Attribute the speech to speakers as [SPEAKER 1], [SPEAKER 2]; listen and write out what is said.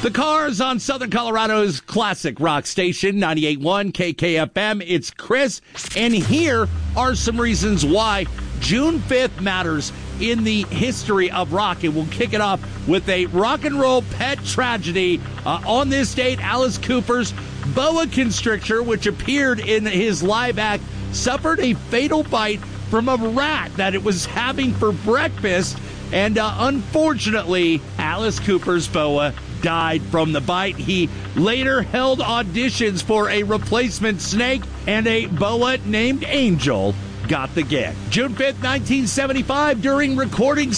[SPEAKER 1] The Cars on Southern Colorado's classic rock station, 98.1 KKFM. It's Chris, and here are some reasons why June 5th matters in the history of rock. And we'll kick it off with a rock and roll pet tragedy. On this date, Alice Cooper's boa constrictor, which appeared in his live act, suffered a fatal bite from a rat that it was having for breakfast. And unfortunately, Alice Cooper's boa died from the bite. He later held auditions for a replacement snake, and a boa named Angel got the gig. June 5th, 1975, during recording